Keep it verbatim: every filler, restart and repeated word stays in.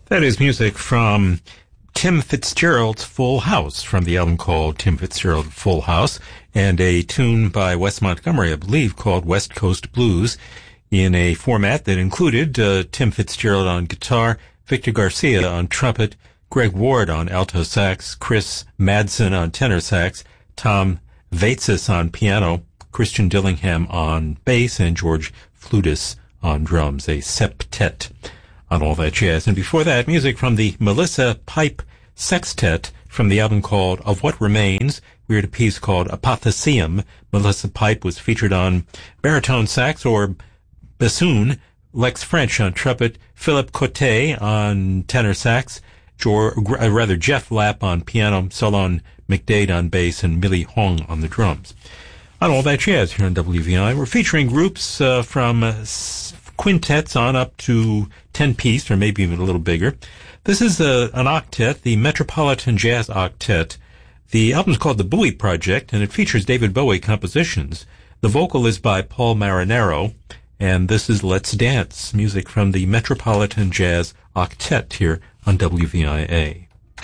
That is music from Tim Fitzgerald's Full House, from the album called Tim Fitzgerald Full House, and a tune by Wes Montgomery, I believe, called West Coast Blues, in a format that included uh, Tim Fitzgerald on guitar, Victor Garcia on trumpet, Greg Ward on alto sax, Chris Madsen on tenor sax, Tom Vaitsis on piano, Christian Dillingham on bass, and George Flutis on drums, a septet on All That Jazz. And before that, music from the Melissa Pipe Sextet from the album called Of What Remains. We heard a piece called Apotheosium. Melissa Pipe was featured on baritone sax or bassoon, Lex French on trumpet, Philip Cote on tenor sax, George, rather Jeff Lapp on piano, Solon McDade on bass, and Millie Hong on the drums. On All That Jazz here on W V I, we're featuring groups uh, from uh, quintets on up to ten-piece, or maybe even a little bigger. This is a, an octet, the Metropolitan Jazz Octet. The album's called The Bowie Project, and it features David Bowie compositions. The vocal is by Paul Marinaro, and this is Let's Dance, music from the Metropolitan Jazz Octet here on W V I A.